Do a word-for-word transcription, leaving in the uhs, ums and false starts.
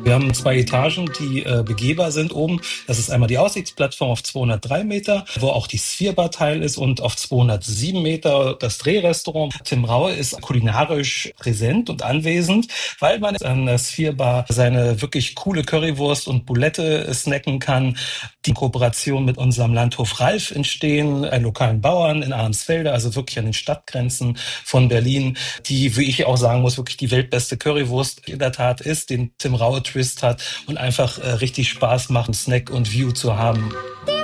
Wir haben zwei Etagen, die äh, begehbar sind oben. Das ist einmal die Aussichtsplattform auf zweihundertdrei Meter, wo auch die Sphere-Bar-Teil ist, und auf zweihundertsieben Meter das Drehrestaurant. Tim Raue ist kulinarisch präsent und anwesend, weil man an der Sphere-Bar seine wirklich coole Currywurst und Boulette snacken kann. Die Kooperation mit unserem Landhof Ralf entstehen, einen lokalen Bauern in Arnsfelde, also wirklich an den Stadtgrenzen von Berlin, die, wie ich auch sagen muss, wirklich die weltbeste Currywurst in der Tat ist, den Tim Raue Twist hat und einfach äh, richtig Spaß macht, einen Snack und View zu haben.